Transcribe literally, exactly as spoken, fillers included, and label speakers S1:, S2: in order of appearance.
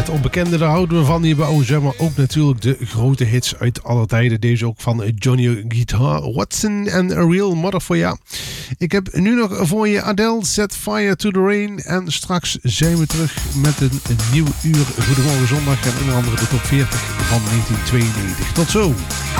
S1: Het onbekende, daar houden we van hier bij O Z, maar ook natuurlijk de grote hits uit alle tijden. Deze ook van Johnny Guitar Watson en A Real Mother for Ya. Ik heb nu nog voor je Adele, Set Fire to the Rain. En straks zijn we terug met een, een nieuw uur Goedemorgen Zondag. En onder andere de top veertig van negentien tweeënnegentig. Tot zo!